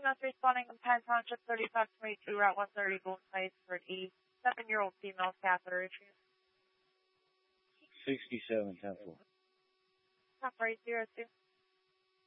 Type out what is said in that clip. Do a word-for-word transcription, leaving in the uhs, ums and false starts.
females responding in Penn Township, thirty-five twenty-two, Route one thirty, Golden Heights, for an eighty-seven-year-old female catheter issue. sixty-seven ten four. Top right zero two.